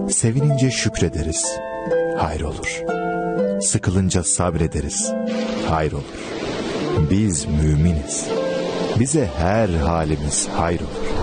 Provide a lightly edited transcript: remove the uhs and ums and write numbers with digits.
Sevinince şükrederiz, hayır olur. Sıkılınca sabrederiz, hayır olur. Biz müminiz. Bize her halimiz hayır olur.